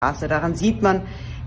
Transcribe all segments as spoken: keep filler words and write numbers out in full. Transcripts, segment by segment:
Daran sieht man,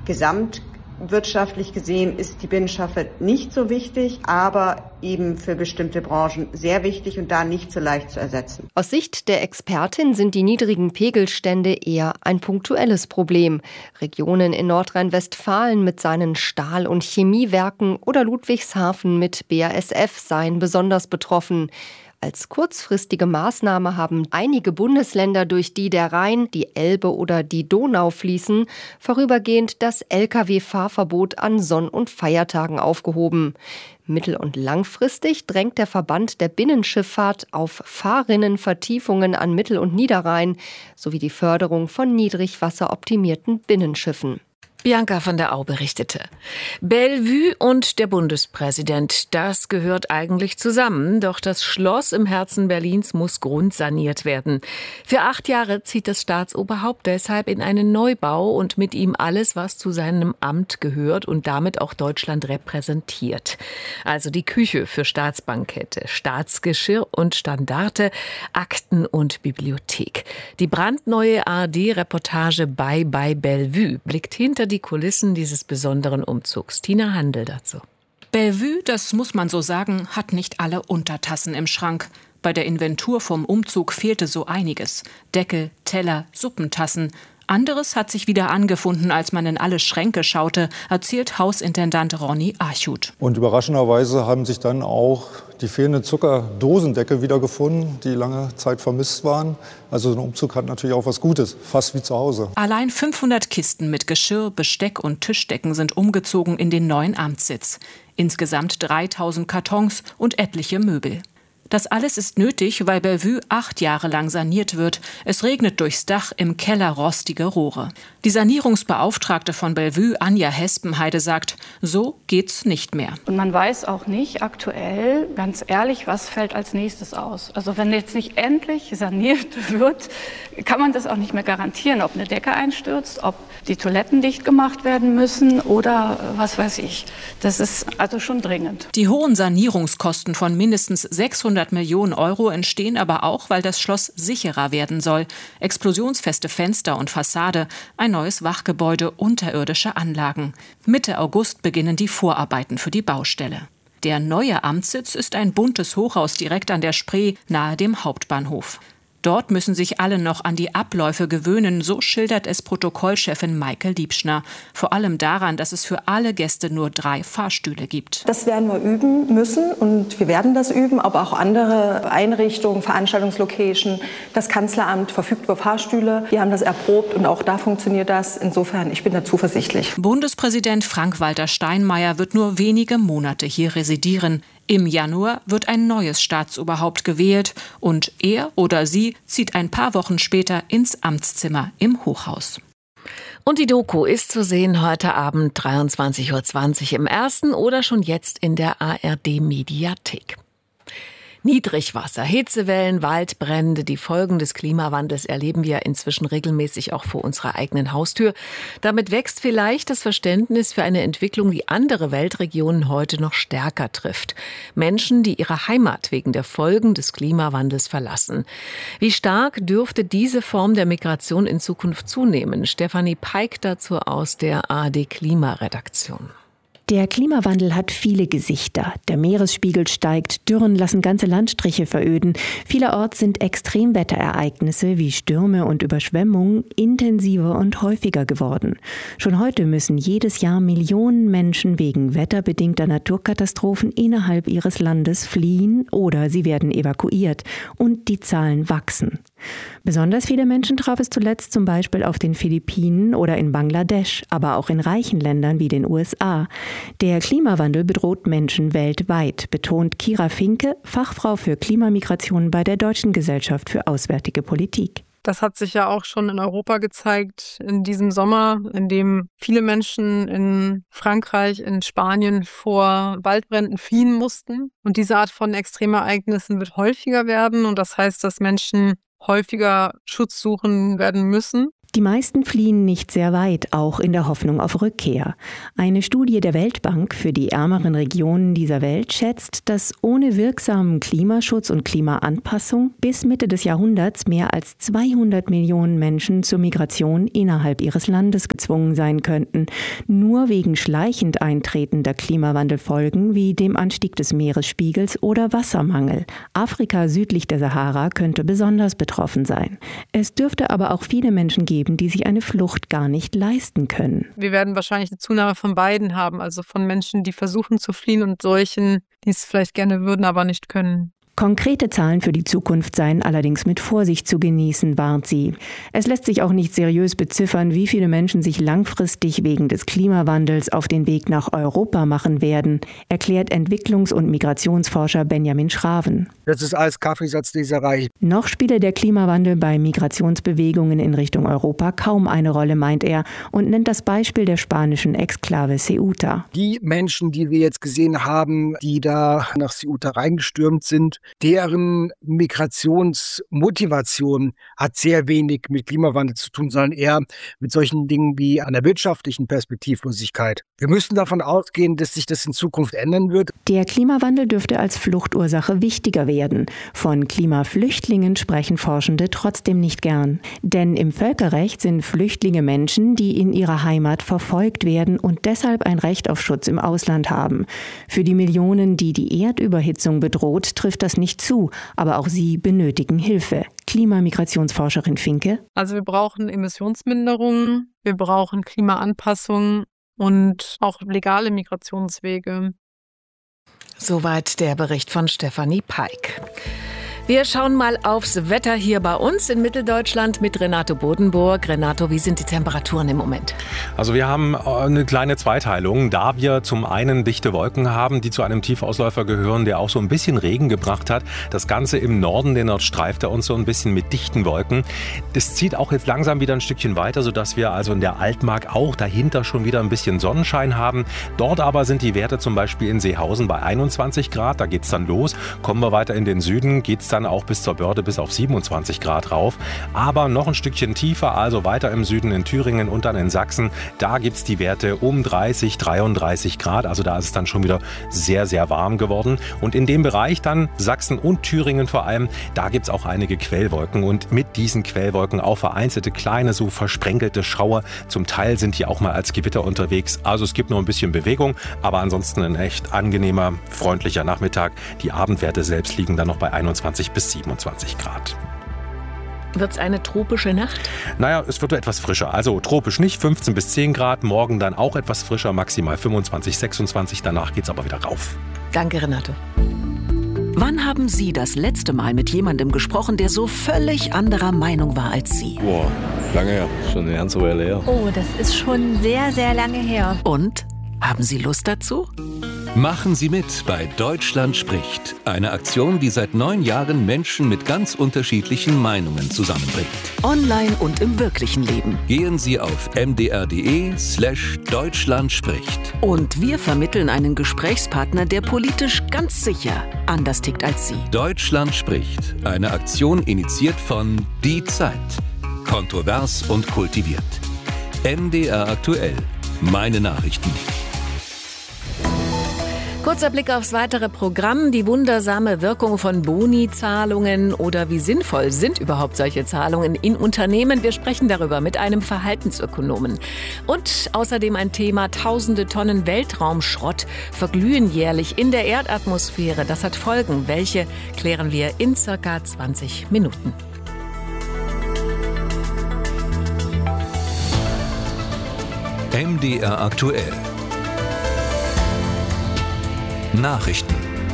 gesamtwirtschaftlich gesehen ist die Binnenschifffahrt nicht so wichtig, aber eben für bestimmte Branchen sehr wichtig und da nicht so leicht zu ersetzen. Aus Sicht der Expertin sind die niedrigen Pegelstände eher ein punktuelles Problem. Regionen in Nordrhein-Westfalen mit seinen Stahl- und Chemiewerken oder Ludwigshafen mit B A S F seien besonders betroffen. Als kurzfristige Maßnahme haben einige Bundesländer, durch die der Rhein, die Elbe oder die Donau fließen, vorübergehend das L K W-Fahrverbot an Sonn- und Feiertagen aufgehoben. Mittel- und langfristig drängt der Verband der Binnenschifffahrt auf Fahrrinnenvertiefungen an Mittel- und Niederrhein sowie die Förderung von niedrigwasseroptimierten Binnenschiffen. Bianca von der Au berichtete. Bellevue und der Bundespräsident, das gehört eigentlich zusammen. Doch das Schloss im Herzen Berlins muss grundsaniert werden. Für acht Jahre zieht das Staatsoberhaupt deshalb in einen Neubau und mit ihm alles, was zu seinem Amt gehört und damit auch Deutschland repräsentiert. Also die Küche für Staatsbankette, Staatsgeschirr und Standarte, Akten und Bibliothek. Die brandneue A R D-Reportage Bye Bye Bellevue blickt hinter die die Kulissen dieses besonderen Umzugs. Tina Handel dazu. Bellevue, das muss man so sagen, hat nicht alle Untertassen im Schrank. Bei der Inventur vom Umzug fehlte so einiges. Deckel, Teller, Suppentassen. Anderes hat sich wieder angefunden, als man in alle Schränke schaute, erzählt Hausintendant Ronny Archut. Und überraschenderweise haben sich dann auch die fehlenden Zuckerdosendeckel wiedergefunden, die lange Zeit vermisst waren. Also ein Umzug hat natürlich auch was Gutes, fast wie zu Hause. Allein fünfhundert Kisten mit Geschirr, Besteck und Tischdecken sind umgezogen in den neuen Amtssitz. Insgesamt dreitausend Kartons und etliche Möbel. Das alles ist nötig, weil Bellevue acht Jahre lang saniert wird. Es regnet durchs Dach, im Keller rostige Rohre. Die Sanierungsbeauftragte von Bellevue, Anja Hespenheide, sagt, so geht's nicht mehr. Und man weiß auch nicht aktuell, ganz ehrlich, was fällt als nächstes aus. Also wenn jetzt nicht endlich saniert wird, kann man das auch nicht mehr garantieren, ob eine Decke einstürzt, ob die Toiletten dicht gemacht werden müssen oder was weiß ich. Das ist also schon dringend. Die hohen Sanierungskosten von mindestens sechshundert Millionen Euro entstehen aber auch, weil das Schloss sicherer werden soll. Explosionsfeste Fenster und Fassade, ein neues Wachgebäude, unterirdische Anlagen. Mitte August beginnen die Vorarbeiten für die Baustelle. Der neue Amtssitz ist ein buntes Hochhaus direkt an der Spree, nahe dem Hauptbahnhof. Dort müssen sich alle noch an die Abläufe gewöhnen, so schildert es Protokollchefin Maike Liebschner. Vor allem daran, dass es für alle Gäste nur drei Fahrstühle gibt. Das werden wir üben müssen und wir werden das üben, aber auch andere Einrichtungen, Veranstaltungslocation, das Kanzleramt verfügt über Fahrstühle. Wir haben das erprobt und auch da funktioniert das. Insofern, ich bin da zuversichtlich. Bundespräsident Frank-Walter Steinmeier wird nur wenige Monate hier residieren. Im Januar wird ein neues Staatsoberhaupt gewählt und er oder sie zieht ein paar Wochen später ins Amtszimmer im Hochhaus. Und die Doku ist zu sehen heute Abend dreiundzwanzig Uhr zwanzig im Ersten oder schon jetzt in der A R D-Mediathek. Niedrigwasser, Hitzewellen, Waldbrände, die Folgen des Klimawandels erleben wir inzwischen regelmäßig auch vor unserer eigenen Haustür. Damit wächst vielleicht das Verständnis für eine Entwicklung, die andere Weltregionen heute noch stärker trifft. Menschen, die ihre Heimat wegen der Folgen des Klimawandels verlassen. Wie stark dürfte diese Form der Migration in Zukunft zunehmen? Stefanie Peik dazu aus der A R D-Klimaredaktion. Der Klimawandel hat viele Gesichter. Der Meeresspiegel steigt, Dürren lassen ganze Landstriche veröden. Vielerorts sind Extremwetterereignisse wie Stürme und Überschwemmungen intensiver und häufiger geworden. Schon heute müssen jedes Jahr Millionen Menschen wegen wetterbedingter Naturkatastrophen innerhalb ihres Landes fliehen oder sie werden evakuiert. Und die Zahlen wachsen. Besonders viele Menschen traf es zuletzt zum Beispiel auf den Philippinen oder in Bangladesch, aber auch in reichen Ländern wie den U S A. Der Klimawandel bedroht Menschen weltweit, betont Kira Finke, Fachfrau für Klimamigration bei der Deutschen Gesellschaft für Auswärtige Politik. Das hat sich ja auch schon in Europa gezeigt in diesem Sommer, in dem viele Menschen in Frankreich, in Spanien vor Waldbränden fliehen mussten. Und diese Art von Extremereignissen wird häufiger werden und das heißt, dass Menschen häufiger Schutz suchen werden müssen. Die meisten fliehen nicht sehr weit, auch in der Hoffnung auf Rückkehr. Eine Studie der Weltbank für die ärmeren Regionen dieser Welt schätzt, dass ohne wirksamen Klimaschutz und Klimaanpassung bis Mitte des Jahrhunderts mehr als zweihundert Millionen Menschen zur Migration innerhalb ihres Landes gezwungen sein könnten, nur wegen schleichend eintretender Klimawandelfolgen wie dem Anstieg des Meeresspiegels oder Wassermangel. Afrika südlich der Sahara könnte besonders betroffen sein. Es dürfte aber auch viele Menschen geben, die sich eine Flucht gar nicht leisten können. Wir werden wahrscheinlich eine Zunahme von beiden haben, also von Menschen, die versuchen zu fliehen und solchen, die es vielleicht gerne würden, aber nicht können. Konkrete Zahlen für die Zukunft seien allerdings mit Vorsicht zu genießen, warnt sie. Es lässt sich auch nicht seriös beziffern, wie viele Menschen sich langfristig wegen des Klimawandels auf den Weg nach Europa machen werden, erklärt Entwicklungs- und Migrationsforscher Benjamin Schraven. Das ist alles Kaffeesatzleserei. Noch spiele der Klimawandel bei Migrationsbewegungen in Richtung Europa kaum eine Rolle, meint er, und nennt das Beispiel der spanischen Exklave Ceuta. Die Menschen, die wir jetzt gesehen haben, die da nach Ceuta reingestürmt sind, deren Migrationsmotivation hat sehr wenig mit Klimawandel zu tun, sondern eher mit solchen Dingen wie einer wirtschaftlichen Perspektivlosigkeit. Wir müssen davon ausgehen, dass sich das in Zukunft ändern wird. Der Klimawandel dürfte als Fluchtursache wichtiger werden. Von Klimaflüchtlingen sprechen Forschende trotzdem nicht gern. Denn im Völkerrecht sind Flüchtlinge Menschen, die in ihrer Heimat verfolgt werden und deshalb ein Recht auf Schutz im Ausland haben. Für die Millionen, die die Erdüberhitzung bedroht, trifft das nicht zu, aber auch sie benötigen Hilfe. Klimamigrationsforscherin Finke. Also wir brauchen Emissionsminderungen, wir brauchen Klimaanpassung und auch legale Migrationswege. Soweit der Bericht von Stefanie Peik. Wir schauen mal aufs Wetter hier bei uns in Mitteldeutschland mit Renato Bodenburg. Renato, wie sind die Temperaturen im Moment? Also wir haben eine kleine Zweiteilung, da wir zum einen dichte Wolken haben, die zu einem Tiefausläufer gehören, der auch so ein bisschen Regen gebracht hat. Das Ganze im Norden, den streift er uns so ein bisschen mit dichten Wolken. Das zieht auch jetzt langsam wieder ein Stückchen weiter, sodass wir also in der Altmark auch dahinter schon wieder ein bisschen Sonnenschein haben. Dort aber sind die Werte zum Beispiel in Seehausen bei einundzwanzig Grad, da geht's dann los. Kommen wir weiter in den Süden, geht's dann auch bis zur Börde bis auf siebenundzwanzig Grad rauf. Aber noch ein Stückchen tiefer, also weiter im Süden in Thüringen und dann in Sachsen, da gibt es die Werte um dreißig, dreiunddreißig Grad. Also da ist es dann schon wieder sehr, sehr warm geworden. Und in dem Bereich dann Sachsen und Thüringen vor allem, da gibt es auch einige Quellwolken. Und mit diesen Quellwolken auch vereinzelte kleine, so versprenkelte Schauer. Zum Teil sind die auch mal als Gewitter unterwegs. Also es gibt noch ein bisschen Bewegung, aber ansonsten ein echt angenehmer, freundlicher Nachmittag. Die Abendwerte selbst liegen dann noch bei einundzwanzig bis siebenundzwanzig Grad. Wird es eine tropische Nacht? Naja, es wird etwas frischer. Also tropisch nicht, fünfzehn bis zehn Grad. Morgen dann auch etwas frischer, maximal fünfundzwanzig, sechsundzwanzig. Danach geht es aber wieder rauf. Danke, Renato. Wann haben Sie das letzte Mal mit jemandem gesprochen, der so völlig anderer Meinung war als Sie? Boah, lange her. Schon eine ganze Weile her. Oh, das ist schon sehr, sehr lange her. Und? Haben Sie Lust dazu? Machen Sie mit bei Deutschland spricht. Eine Aktion, die seit neun Jahren Menschen mit ganz unterschiedlichen Meinungen zusammenbringt. Online und im wirklichen Leben. Gehen Sie auf mdr.de slash Deutschland spricht. Und wir vermitteln einen Gesprächspartner, der politisch ganz sicher anders tickt als Sie. Deutschland spricht. Eine Aktion initiiert von Die Zeit. Kontrovers und kultiviert. M D R aktuell. Meine Nachrichten. Kurzer Blick aufs weitere Programm, die wundersame Wirkung von Boni-Zahlungen oder wie sinnvoll sind überhaupt solche Zahlungen in Unternehmen. Wir sprechen darüber mit einem Verhaltensökonomen. Und außerdem ein Thema, tausende Tonnen Weltraumschrott verglühen jährlich in der Erdatmosphäre. Das hat Folgen. Welche klären wir in circa zwanzig Minuten. M D R aktuell. Nachrichten.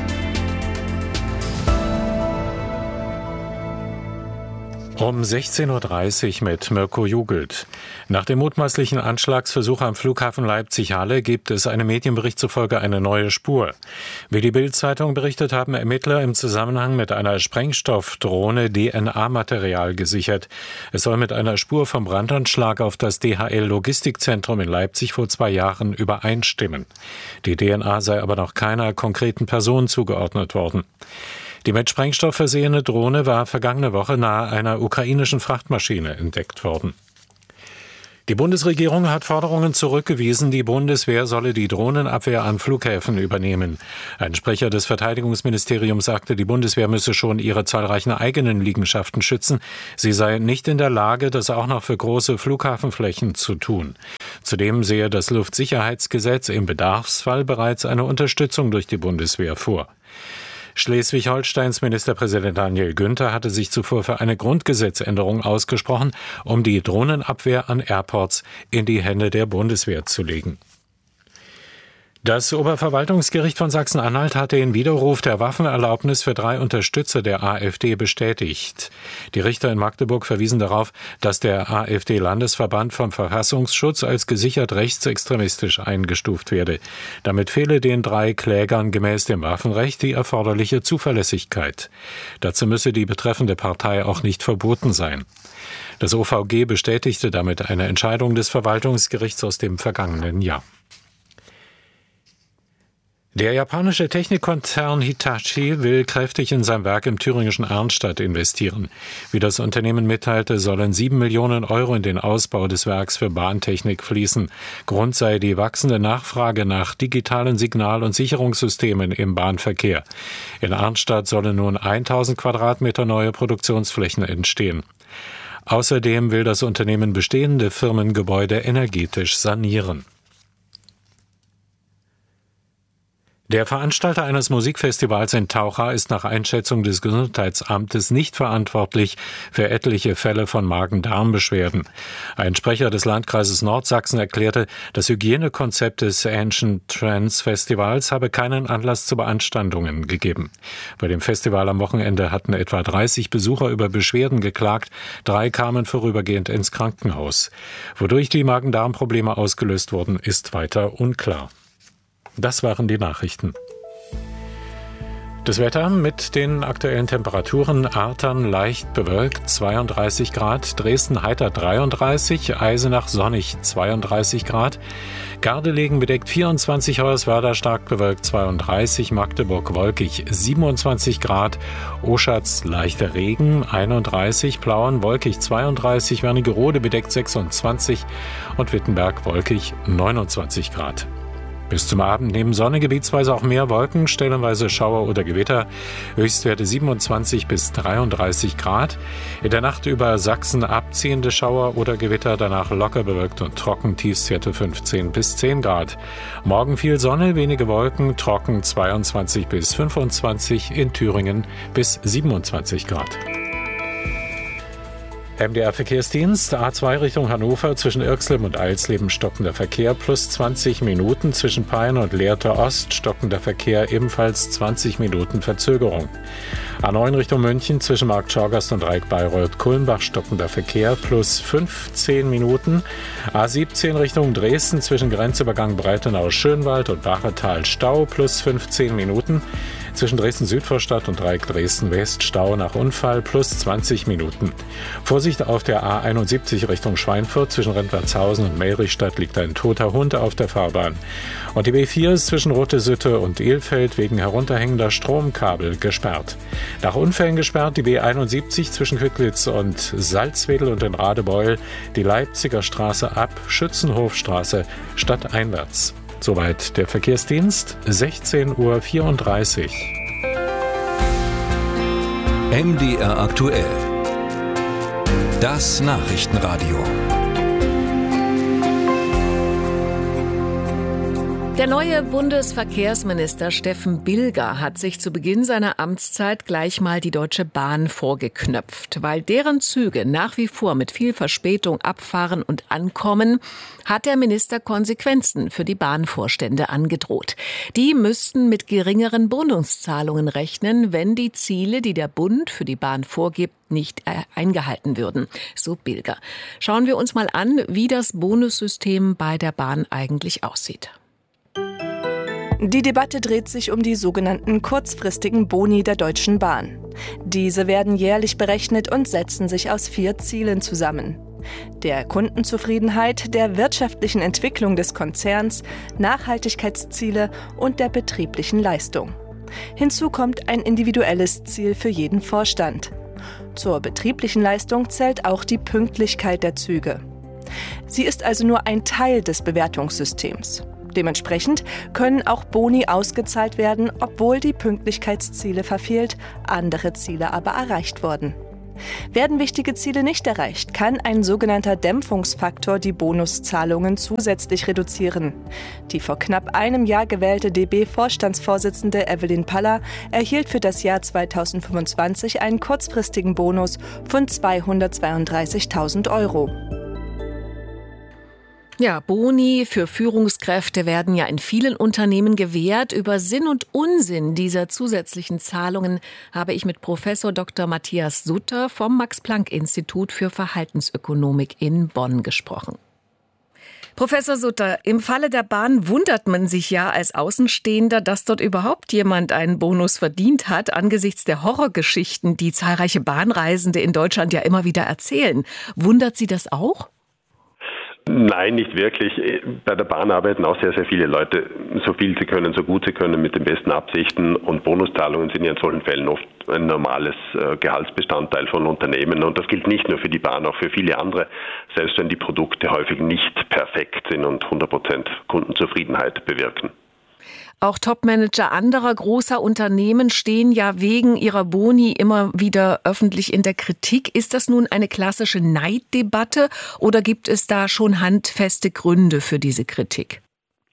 Um sechzehn Uhr dreißig mit Mirko Jugelt. Nach dem mutmaßlichen Anschlagsversuch am Flughafen Leipzig-Halle gibt es einem Medienbericht zufolge eine neue Spur. Wie die Bild-Zeitung berichtet, haben Ermittler im Zusammenhang mit einer Sprengstoffdrohne D N A-Material gesichert. Es soll mit einer Spur vom Brandanschlag auf das D H L-Logistikzentrum in Leipzig vor zwei Jahren übereinstimmen. Die D N A sei aber noch keiner konkreten Person zugeordnet worden. Die mit Sprengstoff versehene Drohne war vergangene Woche nahe einer ukrainischen Frachtmaschine entdeckt worden. Die Bundesregierung hat Forderungen zurückgewiesen, die Bundeswehr solle die Drohnenabwehr an Flughäfen übernehmen. Ein Sprecher des Verteidigungsministeriums sagte, die Bundeswehr müsse schon ihre zahlreichen eigenen Liegenschaften schützen. Sie sei nicht in der Lage, das auch noch für große Flughafenflächen zu tun. Zudem sehe das Luftsicherheitsgesetz im Bedarfsfall bereits eine Unterstützung durch die Bundeswehr vor. Schleswig-Holsteins Ministerpräsident Daniel Günther hatte sich zuvor für eine Grundgesetzänderung ausgesprochen, um die Drohnenabwehr an Airports in die Hände der Bundeswehr zu legen. Das Oberverwaltungsgericht von Sachsen-Anhalt hat den Widerruf der Waffenerlaubnis für drei Unterstützer der AfD bestätigt. Die Richter in Magdeburg verwiesen darauf, dass der AfD-Landesverband vom Verfassungsschutz als gesichert rechtsextremistisch eingestuft werde. Damit fehle den drei Klägern gemäß dem Waffenrecht die erforderliche Zuverlässigkeit. Dazu müsse die betreffende Partei auch nicht verboten sein. Das O V G bestätigte damit eine Entscheidung des Verwaltungsgerichts aus dem vergangenen Jahr. Der japanische Technikkonzern Hitachi will kräftig in sein Werk im thüringischen Arnstadt investieren. Wie das Unternehmen mitteilte, sollen sieben Millionen Euro in den Ausbau des Werks für Bahntechnik fließen. Grund sei die wachsende Nachfrage nach digitalen Signal- und Sicherungssystemen im Bahnverkehr. In Arnstadt sollen nun tausend Quadratmeter neue Produktionsflächen entstehen. Außerdem will das Unternehmen bestehende Firmengebäude energetisch sanieren. Der Veranstalter eines Musikfestivals in Taucha ist nach Einschätzung des Gesundheitsamtes nicht verantwortlich für etliche Fälle von Magen-Darm-Beschwerden. Ein Sprecher des Landkreises Nordsachsen erklärte, das Hygienekonzept des Ancient Trance Festivals habe keinen Anlass zu Beanstandungen gegeben. Bei dem Festival am Wochenende hatten etwa dreißig Besucher über Beschwerden geklagt, drei kamen vorübergehend ins Krankenhaus. Wodurch die Magen-Darm-Probleme ausgelöst wurden, ist weiter unklar. Das waren die Nachrichten. Das Wetter mit den aktuellen Temperaturen: Artern leicht bewölkt zweiunddreißig Grad, Dresden heiter dreiunddreißig, Eisenach sonnig zweiunddreißig Grad, Gardelegen bedeckt vierundzwanzig, Hoyerswerda stark bewölkt zweiunddreißig, Magdeburg wolkig siebenundzwanzig Grad, Oschatz leichter Regen einunddreißig, Plauen wolkig zweiunddreißig, Wernigerode bedeckt sechsundzwanzig und Wittenberg wolkig neunundzwanzig Grad. Bis zum Abend neben Sonne gebietsweise auch mehr Wolken, stellenweise Schauer oder Gewitter. Höchstwerte siebenundzwanzig bis dreiunddreißig Grad. In der Nacht über Sachsen abziehende Schauer oder Gewitter, danach locker bewölkt und trocken, Tiefstwerte fünfzehn bis zehn Grad. Morgen viel Sonne, wenige Wolken, trocken zweiundzwanzig bis fünfundzwanzig, in Thüringen bis siebenundzwanzig Grad. M D R-Verkehrsdienst, A zwei Richtung Hannover, zwischen Irxleben und Eilsleben stockender Verkehr, plus zwanzig Minuten, zwischen Peine und Lehrte Ost stockender Verkehr, ebenfalls zwanzig Minuten Verzögerung. A neun Richtung München, zwischen Markt Schorgast und Dreieck Bayreuth-Kulmbach stockender Verkehr, plus fünfzehn Minuten. A siebzehn Richtung Dresden, zwischen Grenzübergang Breitenau-Schönwald und Bachetal Stau, plus fünfzehn Minuten. Zwischen Dresden-Südvorstadt und Dreieck Dresden-West Stau nach Unfall, plus zwanzig Minuten. Vorsicht auf der A einundsiebzig Richtung Schweinfurt, zwischen Rentwertshausen und Melrichstadt liegt ein toter Hund auf der Fahrbahn. Und die B vier ist zwischen Rote-Sütte und Elfeld wegen herunterhängender Stromkabel gesperrt. Nach Unfällen gesperrt die B einundsiebzig zwischen Kücklitz und Salzwedel und in Radebeul, die Leipziger Straße ab Schützenhofstraße stadteinwärts. Soweit der Verkehrsdienst, sechzehn Uhr vierunddreißig. M D R aktuell. Das Nachrichtenradio. Der neue Bundesverkehrsminister Steffen Bilger hat sich zu Beginn seiner Amtszeit gleich mal die Deutsche Bahn vorgeknöpft. Weil deren Züge nach wie vor mit viel Verspätung abfahren und ankommen, hat der Minister Konsequenzen für die Bahnvorstände angedroht. Die müssten mit geringeren Bonuszahlungen rechnen, wenn die Ziele, die der Bund für die Bahn vorgibt, nicht eingehalten würden, so Bilger. Schauen wir uns mal an, wie das Bonussystem bei der Bahn eigentlich aussieht. Die Debatte dreht sich um die sogenannten kurzfristigen Boni der Deutschen Bahn. Diese werden jährlich berechnet und setzen sich aus vier Zielen zusammen: der Kundenzufriedenheit, der wirtschaftlichen Entwicklung des Konzerns, Nachhaltigkeitsziele und der betrieblichen Leistung. Hinzu kommt ein individuelles Ziel für jeden Vorstand. Zur betrieblichen Leistung zählt auch die Pünktlichkeit der Züge. Sie ist also nur ein Teil des Bewertungssystems. Dementsprechend können auch Boni ausgezahlt werden, obwohl die Pünktlichkeitsziele verfehlt, andere Ziele aber erreicht wurden. Werden wichtige Ziele nicht erreicht, kann ein sogenannter Dämpfungsfaktor die Bonuszahlungen zusätzlich reduzieren. Die vor knapp einem Jahr gewählte D B-Vorstandsvorsitzende Evelyn Paller erhielt für das Jahr zweitausendfünfundzwanzig einen kurzfristigen Bonus von zweihundertzweiunddreißigtausend Euro. Ja, Boni für Führungskräfte werden ja in vielen Unternehmen gewährt. Über Sinn und Unsinn dieser zusätzlichen Zahlungen habe ich mit Professor Doktor Matthias Sutter vom Max-Planck-Institut für Verhaltensökonomik in Bonn gesprochen. Professor Sutter, im Falle der Bahn wundert man sich ja als Außenstehender, dass dort überhaupt jemand einen Bonus verdient hat, angesichts der Horrorgeschichten, die zahlreiche Bahnreisende in Deutschland ja immer wieder erzählen. Wundert Sie das auch? Nein, nicht wirklich. Bei der Bahn arbeiten auch sehr, sehr viele Leute, so viel sie können, so gut sie können, mit den besten Absichten. Und Bonuszahlungen sind ja in solchen Fällen oft ein normales Gehaltsbestandteil von Unternehmen. Und das gilt nicht nur für die Bahn, auch für viele andere, selbst wenn die Produkte häufig nicht perfekt sind und hundert Prozent Kundenzufriedenheit bewirken. Auch Topmanager anderer großer Unternehmen stehen ja wegen ihrer Boni immer wieder öffentlich in der Kritik. Ist das nun eine klassische Neiddebatte oder gibt es da schon handfeste Gründe für diese Kritik?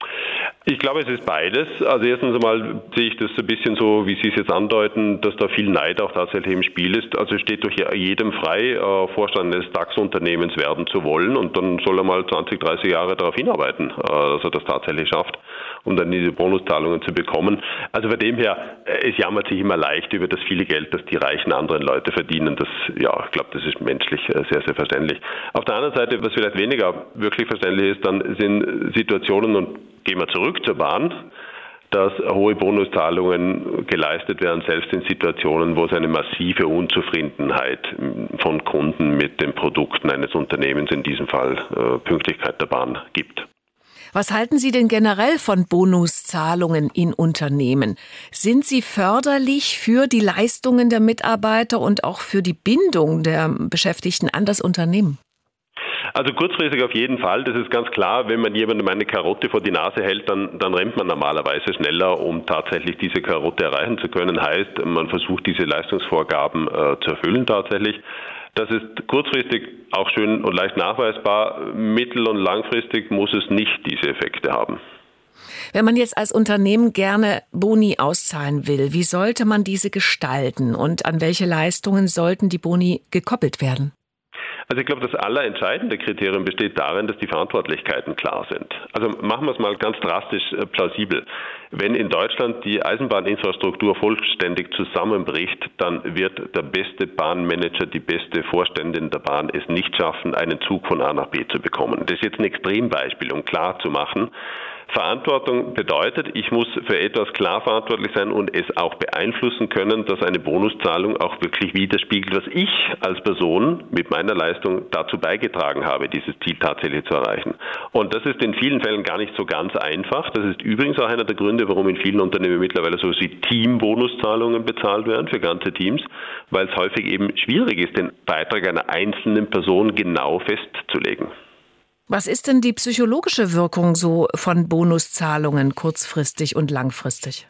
Ich glaube, es ist beides. Also erstens einmal sehe ich das so ein bisschen so, wie Sie es jetzt andeuten, dass da viel Neid auch tatsächlich im Spiel ist. Also es steht durch jedem frei, äh, Vorstand eines DAX-Unternehmens werden zu wollen und dann soll er mal zwanzig, dreißig Jahre darauf hinarbeiten, äh, dass er das tatsächlich schafft, um dann diese Bonuszahlungen zu bekommen. Also von dem her, es jammert sich immer leicht über das viele Geld, das die reichen anderen Leute verdienen. Das, ja, ich glaube, das ist menschlich sehr, sehr verständlich. Auf der anderen Seite, was vielleicht weniger wirklich verständlich ist, dann sind Situationen, und gehen wir zurück zur Bahn, dass hohe Bonuszahlungen geleistet werden, selbst in Situationen, wo es eine massive Unzufriedenheit von Kunden mit den Produkten eines Unternehmens, in diesem Fall äh, Pünktlichkeit der Bahn, gibt. Was halten Sie denn generell von Bonuszahlungen in Unternehmen? Sind sie förderlich für die Leistungen der Mitarbeiter und auch für die Bindung der Beschäftigten an das Unternehmen? Also kurzfristig auf jeden Fall, das ist ganz klar. Wenn man jemandem eine Karotte vor die Nase hält, dann, dann rennt man normalerweise schneller, um tatsächlich diese Karotte erreichen zu können. Heißt, man versucht diese Leistungsvorgaben äh, zu erfüllen tatsächlich. Das ist kurzfristig auch schön und leicht nachweisbar. Mittel- und langfristig muss es nicht diese Effekte haben. Wenn man jetzt als Unternehmen gerne Boni auszahlen will, wie sollte man diese gestalten und an welche Leistungen sollten die Boni gekoppelt werden? Also ich glaube, das allerentscheidende Kriterium besteht darin, dass die Verantwortlichkeiten klar sind. Also machen wir es mal ganz drastisch äh, plausibel. Wenn in Deutschland die Eisenbahninfrastruktur vollständig zusammenbricht, dann wird der beste Bahnmanager, die beste Vorständin der Bahn es nicht schaffen, einen Zug von A nach B zu bekommen. Das ist jetzt ein Extrembeispiel, um klar zu machen. Verantwortung bedeutet, ich muss für etwas klar verantwortlich sein und es auch beeinflussen können, dass eine Bonuszahlung auch wirklich widerspiegelt, was ich als Person mit meiner Leistung dazu beigetragen habe, dieses Ziel tatsächlich zu erreichen. Und das ist in vielen Fällen gar nicht so ganz einfach. Das ist übrigens auch einer der Gründe, warum in vielen Unternehmen mittlerweile so wie Teambonuszahlungen bezahlt werden für ganze Teams, weil es häufig eben schwierig ist, den Beitrag einer einzelnen Person genau festzulegen. Was ist denn die psychologische Wirkung so von Bonuszahlungen kurzfristig und langfristig?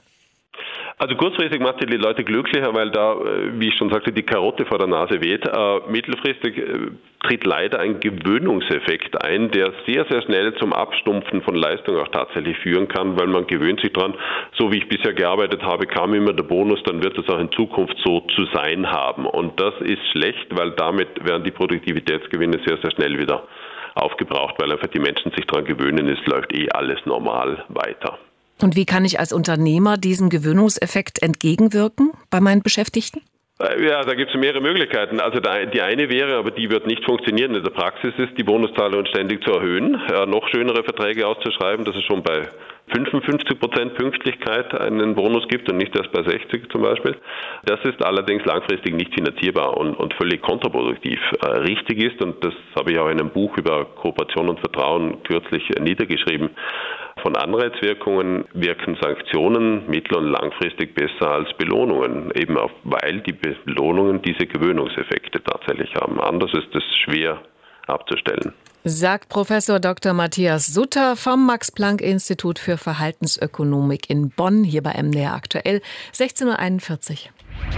Also kurzfristig macht die Leute glücklicher, weil da, wie ich schon sagte, die Karotte vor der Nase weht. Äh, mittelfristig äh, tritt leider ein Gewöhnungseffekt ein, der sehr, sehr schnell zum Abstumpfen von Leistung auch tatsächlich führen kann, weil man gewöhnt sich dran, so wie ich bisher gearbeitet habe, kam immer der Bonus, dann wird es auch in Zukunft so zu sein haben. Und das ist schlecht, weil damit werden die Produktivitätsgewinne sehr, sehr schnell wieder aufgebraucht, weil einfach die Menschen sich daran gewöhnen, es läuft eh alles normal weiter. Und wie kann ich als Unternehmer diesem Gewöhnungseffekt entgegenwirken bei meinen Beschäftigten? Ja, da gibt es mehrere Möglichkeiten. Also die eine wäre, aber die wird nicht funktionieren in der Praxis, ist die Bonuszahlung ständig zu erhöhen, ja, noch schönere Verträge auszuschreiben, dass es schon bei fünfundfünfzig Prozent Pünktlichkeit einen Bonus gibt und nicht erst bei sechzig zum Beispiel. Das ist allerdings langfristig nicht finanzierbar und, und völlig kontraproduktiv. Äh, richtig ist, und das habe ich auch in einem Buch über Kooperation und Vertrauen kürzlich äh, niedergeschrieben, von Anreizwirkungen wirken Sanktionen mittel- und langfristig besser als Belohnungen, eben auch, weil die Belohnungen diese Gewöhnungseffekte tatsächlich haben. Anders ist es schwer abzustellen. Sagt Professor Doktor Matthias Sutter vom Max-Planck-Institut für Verhaltensökonomik in Bonn, hier bei M D R aktuell, sechzehn Uhr einundvierzig.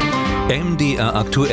M D R aktuell.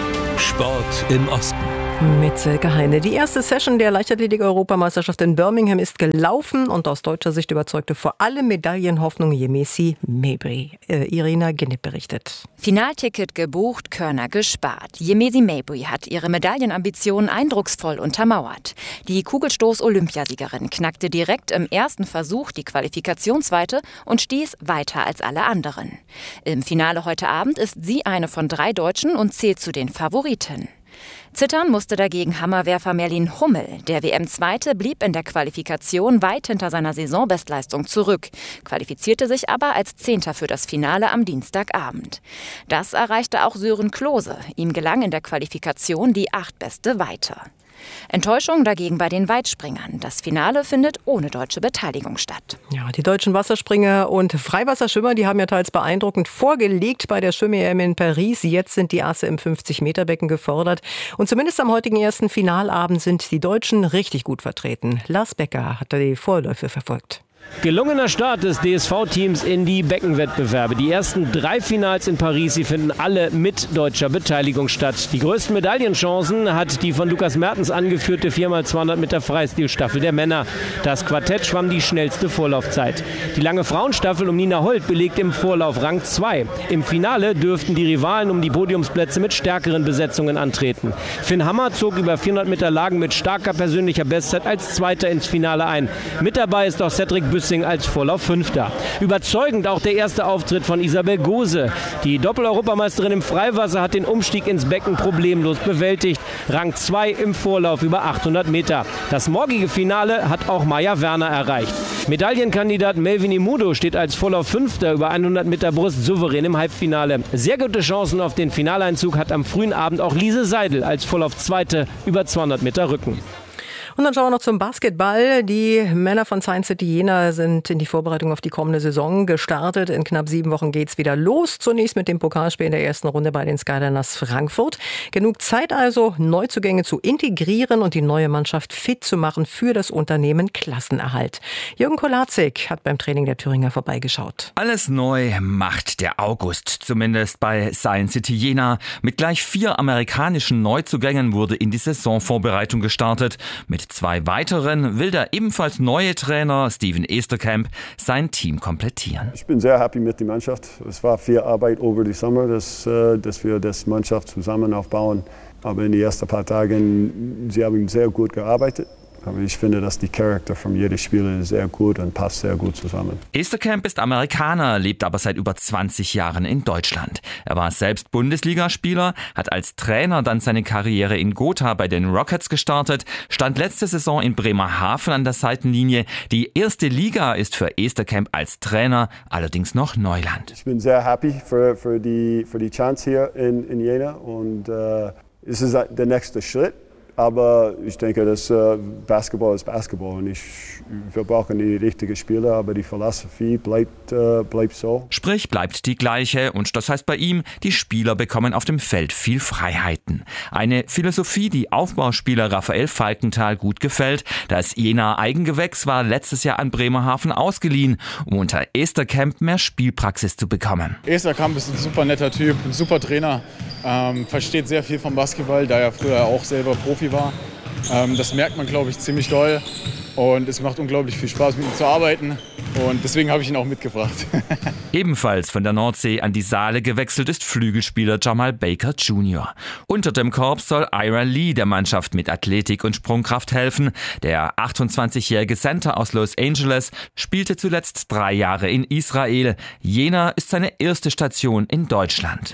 Sport im Osten. Mit Silke Heine. Die erste Session der Leichtathletik-Europameisterschaft in Birmingham ist gelaufen und aus deutscher Sicht überzeugte vor allem Medaillenhoffnung Yemisi Mabry. Äh, Irina Genipp berichtet. Finalticket gebucht, Körner gespart. Yemisi Mabry hat ihre Medaillenambitionen eindrucksvoll untermauert. Die Kugelstoß-Olympiasiegerin knackte direkt im ersten Versuch die Qualifikationsweite und stieß weiter als alle anderen. Im Finale heute Abend ist sie eine von drei Deutschen und zählt zu den Favoriten. Zittern musste dagegen Hammerwerfer Merlin Hummel. Der W M-Zweite blieb in der Qualifikation weit hinter seiner Saisonbestleistung zurück, qualifizierte sich aber als Zehnter für das Finale am Dienstagabend. Das erreichte auch Sören Klose. Ihm gelang in der Qualifikation die achtbeste Weite. Enttäuschung dagegen bei den Weitspringern. Das Finale findet ohne deutsche Beteiligung statt. Ja, die deutschen Wasserspringer und Freiwasserschwimmer, die haben ja teils beeindruckend vorgelegt bei der Schwimm-E M in Paris. Jetzt sind die Asse im fünfzig-Meter-Becken gefordert. Und zumindest am heutigen ersten Finalabend sind die Deutschen richtig gut vertreten. Lars Becker hat die Vorläufe verfolgt. Gelungener Start des D S V-Teams in die Beckenwettbewerbe. Die ersten drei Finals in Paris, sie finden alle mit deutscher Beteiligung statt. Die größten Medaillenchancen hat die von Lukas Mertens angeführte vier mal zweihundert Meter Freistilstaffel der Männer. Das Quartett schwamm die schnellste Vorlaufzeit. Die lange Frauenstaffel um Nina Holt belegt im Vorlauf Rang zwei. Im Finale dürften die Rivalen um die Podiumsplätze mit stärkeren Besetzungen antreten. Finn Hammer zog über vierhundert Meter Lagen mit starker persönlicher Bestzeit als Zweiter ins Finale ein. Mit dabei ist auch Cedric Büssing als Vorlauf Fünfter. Überzeugend auch der erste Auftritt von Isabel Gose. Die Doppel-Europameisterin im Freiwasser hat den Umstieg ins Becken problemlos bewältigt. Rang zwei im Vorlauf über achthundert Meter. Das morgige Finale hat auch Maja Werner erreicht. Medaillenkandidat Melvin Imudo steht als Vorlauf Fünfter über hundert Meter Brust souverän im Halbfinale. Sehr gute Chancen auf den Finaleinzug hat am frühen Abend auch Lise Seidel als Vorlauf Zweite über zweihundert Meter Rücken. Und dann schauen wir noch zum Basketball. Die Männer von Science City Jena sind in die Vorbereitung auf die kommende Saison gestartet. In knapp sieben Wochen geht's wieder los. Zunächst mit dem Pokalspiel in der ersten Runde bei den Skyliners Frankfurt. Genug Zeit also, Neuzugänge zu integrieren und die neue Mannschaft fit zu machen für das Unternehmen Klassenerhalt. Jürgen Kolazik hat beim Training der Thüringer vorbeigeschaut. Alles neu macht der August, zumindest bei Science City Jena. Mit gleich vier amerikanischen Neuzugängen wurde in die Saisonvorbereitung gestartet. Mit zwei weiteren will der ebenfalls neue Trainer Steven Esterkamp sein Team komplettieren. Ich bin sehr happy mit der Mannschaft. Es war viel Arbeit über die Sommer, dass, dass wir das Mannschaft zusammen aufbauen. Aber in den ersten paar Tagen, sie haben sehr gut gearbeitet. Aber ich finde, dass die Charakter von jedem Spieler sehr gut und passt sehr gut zusammen. Esterkamp ist Amerikaner, lebt aber seit über zwanzig Jahren in Deutschland. Er war selbst Bundesligaspieler, hat als Trainer dann seine Karriere in Gotha bei den Rockets gestartet, stand letzte Saison in Bremerhaven an der Seitenlinie. Die erste Liga ist für Esterkamp als Trainer allerdings noch Neuland. Ich bin sehr happy für, für, die, für die Chance hier in, in Jena und äh, es ist der nächste Schritt. Aber ich denke, dass äh, Basketball ist Basketball und ich, wir brauchen die richtigen Spieler, aber die Philosophie bleibt, äh, bleibt so. Sprich, bleibt die gleiche und das heißt bei ihm, die Spieler bekommen auf dem Feld viel Freiheiten. Eine Philosophie, die Aufbauspieler Raphael Falkenthal gut gefällt. Das Jena Eigengewächs war letztes Jahr an Bremerhaven ausgeliehen, um unter Esterkamp mehr Spielpraxis zu bekommen. Esterkamp ist ein super netter Typ, ein super Trainer, ähm, versteht sehr viel vom Basketball, da er früher auch selber Profi war. Ähm, das merkt man, glaube ich, ziemlich doll und es macht unglaublich viel Spaß, mit ihm zu arbeiten und deswegen habe ich ihn auch mitgebracht. Ebenfalls von der Nordsee an die Saale gewechselt ist Flügelspieler Jamal Baker Junior Unter dem Korb soll Ira Lee der Mannschaft mit Athletik und Sprungkraft helfen. Der achtundzwanzigjährige Center aus Los Angeles spielte zuletzt drei Jahre in Israel. Jena ist seine erste Station in Deutschland.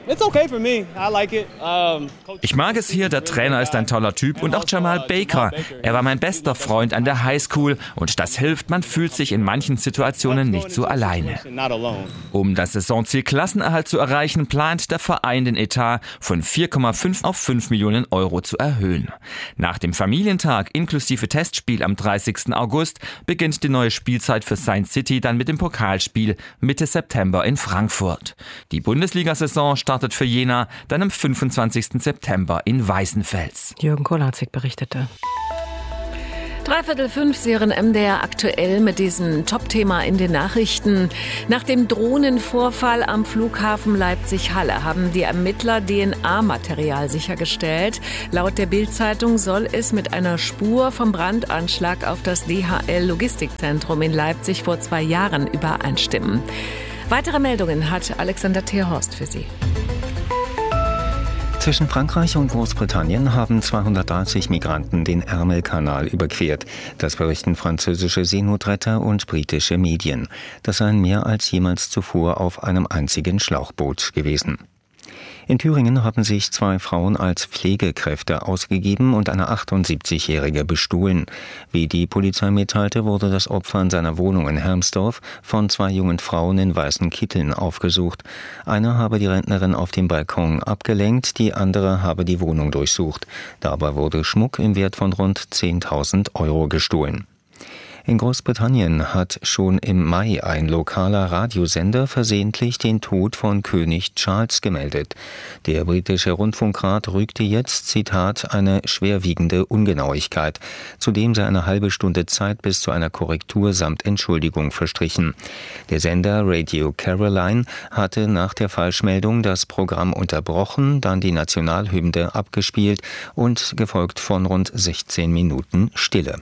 Ich mag es hier, der Trainer ist ein toller Typ und auch Jamal Baker. Er war mein bester Freund an der Highschool und das hilft, man fühlt sich in manchen Situationen nicht so alleine. Um das Saisonziel Klassenerhalt zu erreichen, plant der Verein den Etat von vier Komma fünf auf fünf Millionen Euro zu erhöhen. Nach dem Familientag inklusive Testspiel am dreißigsten August beginnt die neue Spielzeit für Science City dann mit dem Pokalspiel Mitte September in Frankfurt. Die Bundesliga-Saison startet für Jena dann am fünfundzwanzigsten September in Weißenfels. Jürgen Kolazik berichtete. Dreiviertel fünf, Sie hören M D R aktuell mit diesem Top-Thema in den Nachrichten. Nach dem Drohnenvorfall am Flughafen Leipzig-Halle haben die Ermittler D N A-Material sichergestellt. Laut der Bild-Zeitung soll es mit einer Spur vom Brandanschlag auf das D H L-Logistikzentrum in Leipzig vor zwei Jahren übereinstimmen. Weitere Meldungen hat Alexander Tierhorst für Sie. Zwischen Frankreich und Großbritannien haben zweihundertdreißig Migranten den Ärmelkanal überquert. Das berichten französische Seenotretter und britische Medien. Das seien mehr als jemals zuvor auf einem einzigen Schlauchboot gewesen. In Thüringen haben sich zwei Frauen als Pflegekräfte ausgegeben und eine achtundsiebzigjährige bestohlen. Wie die Polizei mitteilte, wurde das Opfer in seiner Wohnung in Hermsdorf von zwei jungen Frauen in weißen Kitteln aufgesucht. Eine habe die Rentnerin auf dem Balkon abgelenkt, die andere habe die Wohnung durchsucht. Dabei wurde Schmuck im Wert von rund zehntausend Euro gestohlen. In Großbritannien hat schon im Mai ein lokaler Radiosender versehentlich den Tod von König Charles gemeldet. Der britische Rundfunkrat rügte jetzt, Zitat, eine schwerwiegende Ungenauigkeit. Zudem sei eine halbe Stunde Zeit bis zu einer Korrektur samt Entschuldigung verstrichen. Der Sender Radio Caroline hatte nach der Falschmeldung das Programm unterbrochen, dann die Nationalhymne abgespielt und gefolgt von rund sechzehn Minuten Stille.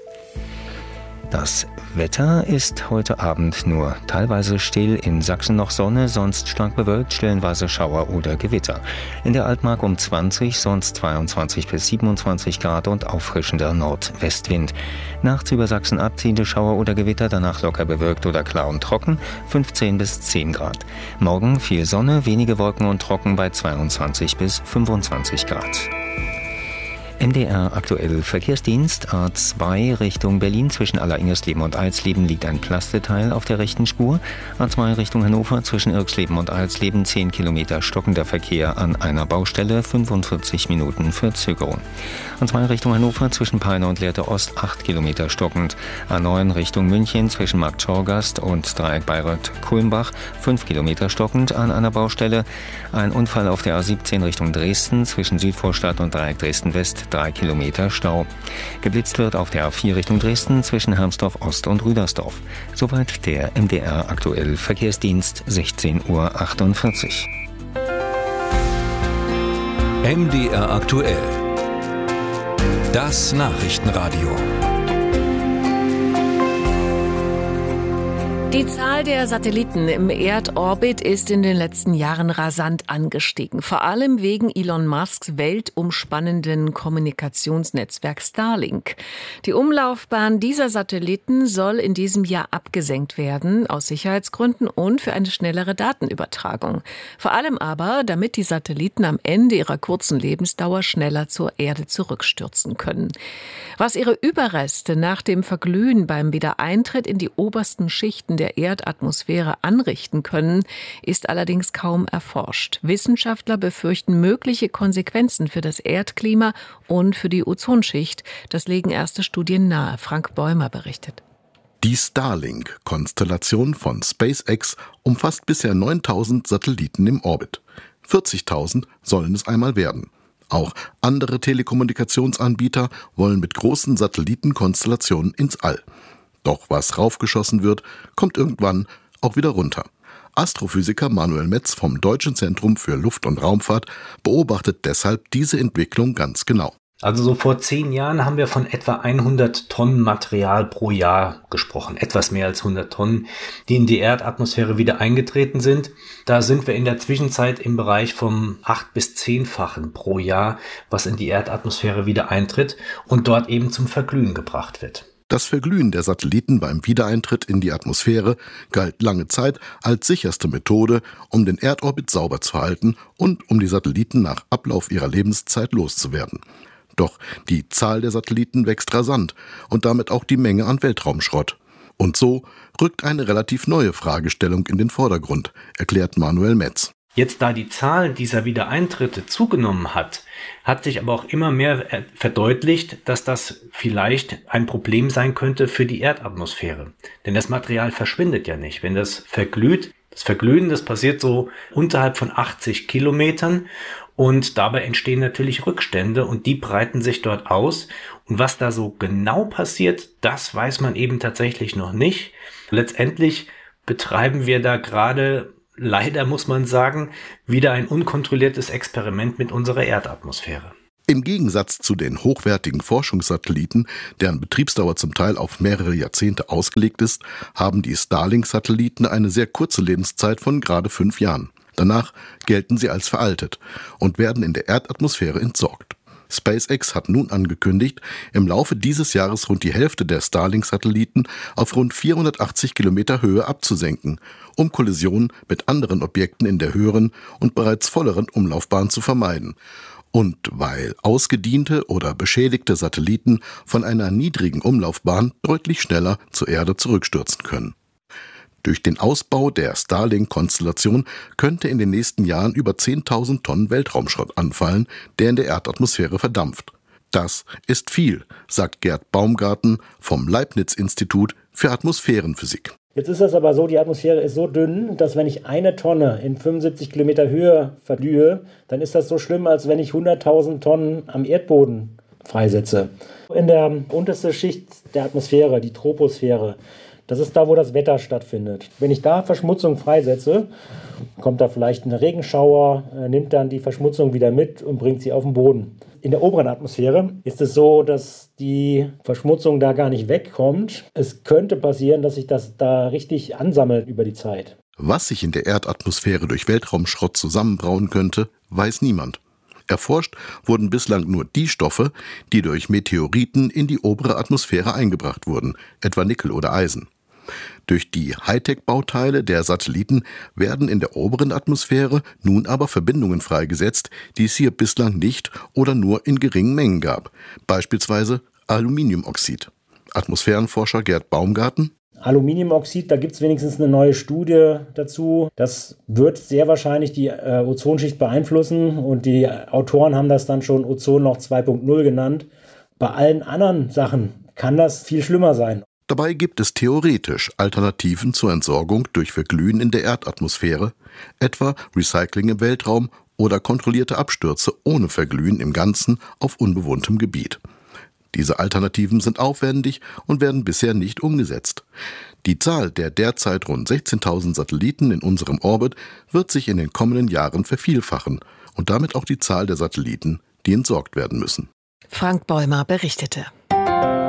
Das Wetter ist heute Abend nur teilweise still, in Sachsen noch Sonne, sonst stark bewölkt, stellenweise Schauer oder Gewitter. In der Altmark um zwanzig, sonst zweiundzwanzig bis siebenundzwanzig Grad und auffrischender Nordwestwind. Nachts über Sachsen abziehende Schauer oder Gewitter, danach locker bewölkt oder klar und trocken, fünfzehn bis zehn Grad. Morgen viel Sonne, wenige Wolken und trocken bei zweiundzwanzig bis fünfundzwanzig Grad. M D R aktuell Verkehrsdienst A zwei Richtung Berlin zwischen Alleringsleben und Alsleben liegt ein Plasteteil auf der rechten Spur. A zwei Richtung Hannover zwischen Irksleben und Alsleben zehn Kilometer stockender Verkehr an einer Baustelle, fünfundvierzig Minuten Verzögerung. A zwei Richtung Hannover zwischen Peine und Lehrte Ost acht Kilometer stockend. A neun Richtung München zwischen Markt Schorgast und Dreieck Bayreuth-Kulmbach fünf Kilometer stockend an einer Baustelle. Ein Unfall auf der A siebzehn Richtung Dresden zwischen Südvorstadt und Dreieck Dresden-West drei Kilometer Stau. Geblitzt wird auf der A vier Richtung Dresden zwischen Hermsdorf Ost und Rüdersdorf. Soweit der M D R aktuell Verkehrsdienst, sechzehn Uhr achtundvierzig. M D R aktuell. Das Nachrichtenradio. Die Zahl der Satelliten im Erdorbit ist in den letzten Jahren rasant angestiegen, vor allem wegen Elon Musks weltumspannenden Kommunikationsnetzwerk Starlink. Die Umlaufbahn dieser Satelliten soll in diesem Jahr abgesenkt werden, aus Sicherheitsgründen und für eine schnellere Datenübertragung. Vor allem aber, damit die Satelliten am Ende ihrer kurzen Lebensdauer schneller zur Erde zurückstürzen können. Was ihre Überreste nach dem Verglühen beim Wiedereintritt in die obersten Schichten der Erdatmosphäre anrichten können, ist allerdings kaum erforscht. Wissenschaftler befürchten mögliche Konsequenzen für das Erdklima und für die Ozonschicht. Das legen erste Studien nahe. Frank Bäumer berichtet. Die Starlink-Konstellation von SpaceX umfasst bisher neuntausend Satelliten im Orbit. vierzigtausend sollen es einmal werden. Auch andere Telekommunikationsanbieter wollen mit großen Satellitenkonstellationen ins All. Doch was raufgeschossen wird, kommt irgendwann auch wieder runter. Astrophysiker Manuel Metz vom Deutschen Zentrum für Luft- und Raumfahrt beobachtet deshalb diese Entwicklung ganz genau. Also so vor zehn Jahren haben wir von etwa hundert Tonnen Material pro Jahr gesprochen. Etwas mehr als hundert Tonnen, die in die Erdatmosphäre wieder eingetreten sind. Da sind wir in der Zwischenzeit im Bereich vom acht- bis zehnfachen pro Jahr, was in die Erdatmosphäre wieder eintritt und dort eben zum Verglühen gebracht wird. Das Verglühen der Satelliten beim Wiedereintritt in die Atmosphäre galt lange Zeit als sicherste Methode, um den Erdorbit sauber zu halten und um die Satelliten nach Ablauf ihrer Lebenszeit loszuwerden. Doch die Zahl der Satelliten wächst rasant und damit auch die Menge an Weltraumschrott. Und so rückt eine relativ neue Fragestellung in den Vordergrund, erklärt Manuel Metz. Jetzt, da die Zahl dieser Wiedereintritte zugenommen hat, hat sich aber auch immer mehr verdeutlicht, dass das vielleicht ein Problem sein könnte für die Erdatmosphäre. Denn das Material verschwindet ja nicht. Wenn das verglüht, das Verglühen, das passiert so unterhalb von achtzig Kilometern Und dabei entstehen natürlich Rückstände und die breiten sich dort aus. Und was da so genau passiert, das weiß man eben tatsächlich noch nicht. Letztendlich betreiben wir da gerade, leider muss man sagen, wieder ein unkontrolliertes Experiment mit unserer Erdatmosphäre. Im Gegensatz zu den hochwertigen Forschungssatelliten, deren Betriebsdauer zum Teil auf mehrere Jahrzehnte ausgelegt ist, haben die Starlink-Satelliten eine sehr kurze Lebenszeit von gerade fünf Jahren. Danach gelten sie als veraltet und werden in der Erdatmosphäre entsorgt. SpaceX hat nun angekündigt, im Laufe dieses Jahres rund die Hälfte der Starlink-Satelliten auf rund vierhundertachtzig Kilometer Höhe abzusenken, um Kollisionen mit anderen Objekten in der höheren und bereits volleren Umlaufbahn zu vermeiden. Und weil ausgediente oder beschädigte Satelliten von einer niedrigen Umlaufbahn deutlich schneller zur Erde zurückstürzen können. Durch den Ausbau der Starlink-Konstellation könnte in den nächsten Jahren über zehntausend Tonnen Weltraumschrott anfallen, der in der Erdatmosphäre verdampft. Das ist viel, sagt Gerd Baumgarten vom Leibniz-Institut für Atmosphärenphysik. Jetzt ist das aber so, die Atmosphäre ist so dünn, dass wenn ich eine Tonne in fünfundsiebzig Kilometer Höhe verglühe, dann ist das so schlimm, als wenn ich hunderttausend Tonnen am Erdboden freisetze. In der untersten Schicht der Atmosphäre, die Troposphäre, das ist da, wo das Wetter stattfindet. Wenn ich da Verschmutzung freisetze, kommt da vielleicht ein Regenschauer, nimmt dann die Verschmutzung wieder mit und bringt sie auf den Boden. In der oberen Atmosphäre ist es so, dass die Verschmutzung da gar nicht wegkommt. Es könnte passieren, dass sich das da richtig ansammelt über die Zeit. Was sich in der Erdatmosphäre durch Weltraumschrott zusammenbrauen könnte, weiß niemand. Erforscht wurden bislang nur die Stoffe, die durch Meteoriten in die obere Atmosphäre eingebracht wurden, etwa Nickel oder Eisen. Durch die Hightech-Bauteile der Satelliten werden in der oberen Atmosphäre nun aber Verbindungen freigesetzt, die es hier bislang nicht oder nur in geringen Mengen gab, beispielsweise Aluminiumoxid. Atmosphärenforscher Gerd Baumgarten: Aluminiumoxid, da gibt es wenigstens eine neue Studie dazu. Das wird sehr wahrscheinlich die äh, Ozonschicht beeinflussen und die Autoren haben das dann schon Ozonloch zwei Punkt null genannt. Bei allen anderen Sachen kann das viel schlimmer sein. Dabei gibt es theoretisch Alternativen zur Entsorgung durch Verglühen in der Erdatmosphäre, etwa Recycling im Weltraum oder kontrollierte Abstürze ohne Verglühen im Ganzen auf unbewohntem Gebiet. Diese Alternativen sind aufwendig und werden bisher nicht umgesetzt. Die Zahl der derzeit rund sechzehntausend Satelliten in unserem Orbit wird sich in den kommenden Jahren vervielfachen und damit auch die Zahl der Satelliten, die entsorgt werden müssen. Frank Bäumer berichtete.